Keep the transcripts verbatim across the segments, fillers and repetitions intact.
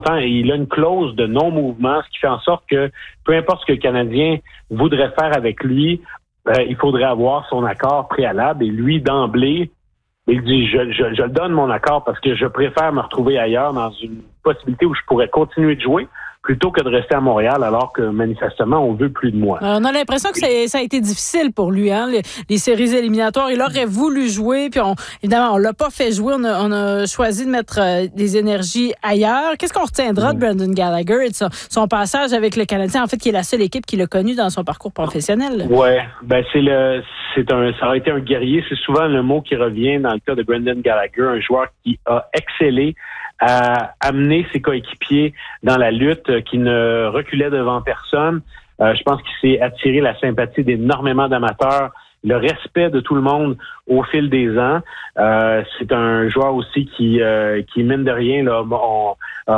et il a une clause de non-mouvement, ce qui fait en sorte que peu importe ce que le Canadien voudrait faire avec lui, euh, il faudrait avoir son accord préalable. Et lui, d'emblée, il dit je, je, je le donne mon accord parce que je préfère me retrouver ailleurs dans une possibilité où je pourrais continuer de jouer plutôt que de rester à Montréal alors que manifestement on veut plus de moi. Alors, on a l'impression que ça a été difficile pour lui, hein, les, les séries éliminatoires. Il aurait voulu jouer, puis on, évidemment on l'a pas fait jouer. On a, on a choisi de mettre euh, des énergies ailleurs. Qu'est-ce qu'on retiendra de Brendan Gallagher et de son, son passage avec le Canadien, en fait, qui est la seule équipe qui l'a connu dans son parcours professionnel? Ouais, ben c'est le, c'est un, ça a été un guerrier. C'est souvent le mot qui revient dans le cas de Brendan Gallagher, un joueur qui a excellé à amener ses coéquipiers dans la lutte, qui ne reculait devant personne. Euh, je pense qu'il s'est attiré la sympathie d'énormément d'amateurs, le respect de tout le monde au fil des ans. Euh, c'est un joueur aussi qui, euh, qui mine de rien, là, on, a,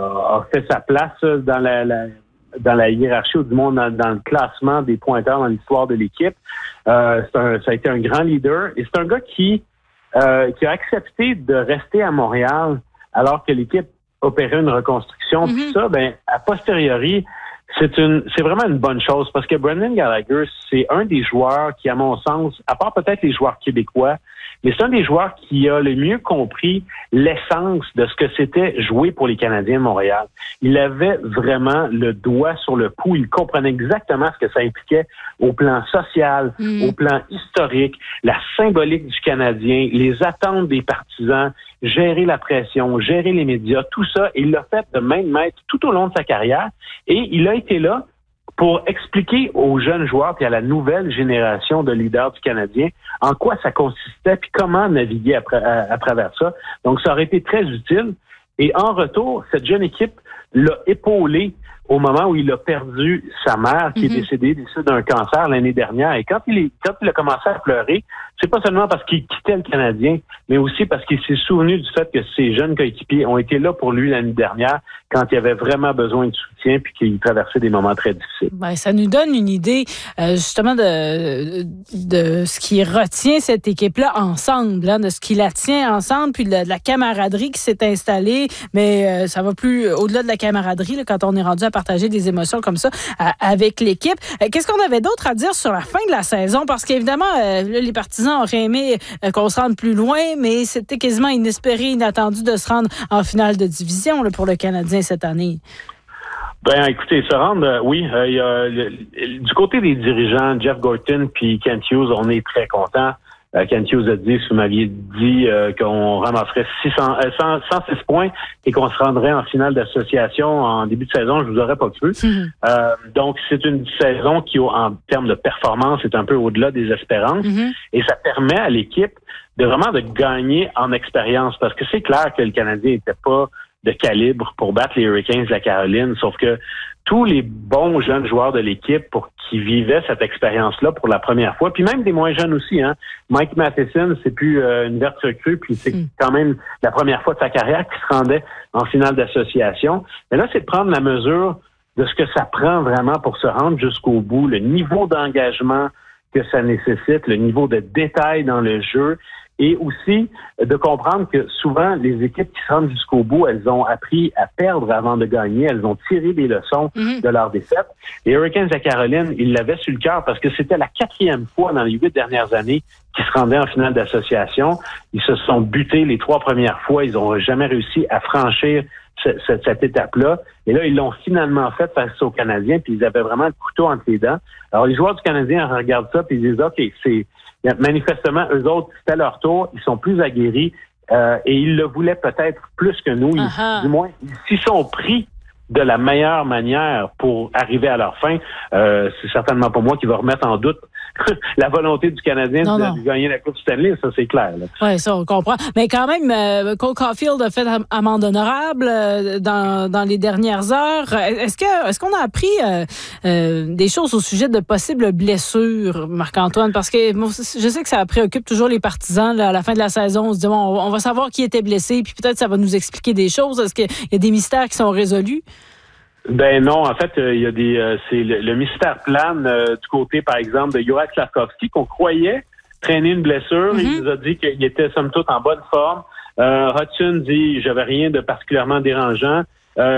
a fait sa place dans la, la dans la hiérarchie ou du monde dans, dans le classement des pointeurs dans l'histoire de l'équipe. Euh, c'est un, ça a été un grand leader et c'est un gars qui, euh, qui a accepté de rester à Montréal alors que l'équipe opérait une reconstruction. Mm-hmm. Puis ça, ben, a posteriori, c'est une, c'est vraiment une bonne chose parce que Brendan Gallagher, c'est un des joueurs qui, à mon sens, à part peut-être les joueurs québécois, mais c'est un des joueurs qui a le mieux compris l'essence de ce que c'était jouer pour les Canadiens de Montréal. Il avait vraiment le doigt sur le pouls. Il comprenait exactement ce que ça impliquait au plan social, mm. au plan historique, la symbolique du Canadien, les attentes des partisans, gérer la pression, gérer les médias, tout ça. Il l'a fait de main de maître tout au long de sa carrière et il a été là pour expliquer aux jeunes joueurs et à la nouvelle génération de leaders du Canadien en quoi ça consistait puis comment naviguer à, à, à travers ça. Donc, ça aurait été très utile. Et en retour, cette jeune équipe l'a épaulé au moment où il a perdu sa mère, qui mm-hmm. est décédée, décédée d'un cancer l'année dernière. Et quand il, est, quand il a commencé à pleurer, c'est pas seulement parce qu'il quittait le Canadien, mais aussi parce qu'il s'est souvenu du fait que ses jeunes coéquipiers ont été là pour lui l'année dernière quand il avait vraiment besoin de soutien puis qu'il traversait des moments très difficiles. Ben, ça nous donne une idée euh, justement de, de ce qui retient cette équipe-là ensemble, hein, de ce qui la tient ensemble, puis de, de la camaraderie qui s'est installée. Mais euh, ça va plus au-delà de la camaraderie là, quand on est rendu à partager des émotions comme ça euh, avec l'équipe. Euh, qu'est-ce qu'on avait d'autre à dire sur la fin de la saison? Parce qu'évidemment, euh, là, les partisans auraient aimé euh, qu'on se rende plus loin, mais c'était quasiment inespéré, inattendu de se rendre en finale de division là, pour le Canadien cette année. Ben, écoutez, se rendre, euh, oui, euh, y a, le, le, du côté des dirigeants, Jeff Gorton puis Kent Hughes, on est très contents. Euh, Kent Hughes a dit, si vous m'aviez dit euh, qu'on ramasserait six cents, euh, cent, cent six points et qu'on se rendrait en finale d'association en début de saison, je vous aurais pas cru. Mm-hmm. Euh, donc, c'est une saison qui, en termes de performance, est un peu au-delà des espérances. Mm-hmm. Et ça permet à l'équipe de vraiment de gagner en expérience parce que c'est clair que le Canadien n'était pas de calibre pour battre les Hurricanes de la Caroline, sauf que tous les bons jeunes joueurs de l'équipe pour qui vivaient cette expérience-là pour la première fois, puis même des moins jeunes aussi, hein. Mike Matheson, c'est plus euh, une verte recrue, puis c'est mm. quand même la première fois de sa carrière qu'il se rendait en finale d'association. Mais là, c'est de prendre la mesure de ce que ça prend vraiment pour se rendre jusqu'au bout, le niveau d'engagement que ça nécessite, le niveau de détail dans le jeu, et aussi de comprendre que souvent, les équipes qui se rendent jusqu'au bout, elles ont appris à perdre avant de gagner. Elles ont tiré des leçons mm-hmm. de leur défaite. Les Hurricanes de Caroline, ils l'avaient sur le cœur parce que c'était la quatrième fois dans les huit dernières années qu'ils se rendaient en finale d'association. Ils se sont butés les trois premières fois. Ils n'ont jamais réussi à franchir cette, cette, cette étape-là. Et là, ils l'ont finalement fait face aux Canadiens, puis ils avaient vraiment le couteau entre les dents. Alors, les joueurs du Canadien regardent ça, puis ils disent, OK, c'est... manifestement, eux autres, c'était leur tour, ils sont plus aguerris euh, et ils le voulaient peut-être plus que nous. Ils, du moins, s'ils sont pris de la meilleure manière pour arriver à leur fin, euh, c'est certainement pas moi qui va remettre en doute la volonté du Canadien non, de, non. de gagner la Coupe Stanley, ça c'est clair. Oui, ça on comprend. Mais quand même, euh, Cole Caulfield a fait amende honorable euh, dans, dans les dernières heures. Est-ce que est-ce qu'on a appris euh, euh, des choses au sujet de possibles blessures, Marc-Antoine? Parce que moi, je sais que ça préoccupe toujours les partisans là, à la fin de la saison. On se dit, bon, on va savoir qui était blessé, puis peut-être ça va nous expliquer des choses. Est-ce qu'il y a des mystères qui sont résolus? Ben non, en fait, il euh, y a des, euh, c'est le, le mystère plane euh, du côté, par exemple, de Juraj Slafkovský qu'on croyait traîner une blessure. Mm-hmm. Il nous a dit qu'il était somme toute en bonne forme. Euh, Hudson dit, j'avais rien de particulièrement dérangeant.